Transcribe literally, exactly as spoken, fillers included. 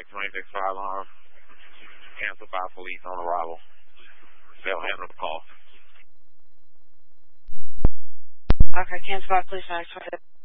twenty-six fire alarm. Canceled by police on arrival. They'll handle the call. Okay, canceled by police on